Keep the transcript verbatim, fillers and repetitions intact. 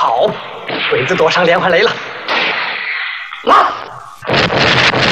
好，鬼子躲上连环雷了，拉！